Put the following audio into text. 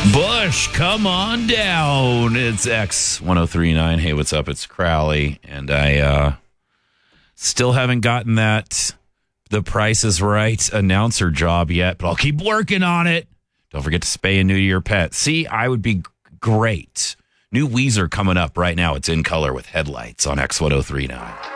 Bush, come on down. It's X1039. Hey, what's up? It's Crowley. And I still haven't gotten that The Price is Right announcer job yet, but I'll keep working on it. Don't forget to spay and neuter your pet. See, I would be great. New Weezer coming up right now. It's in color with headlights on X1039.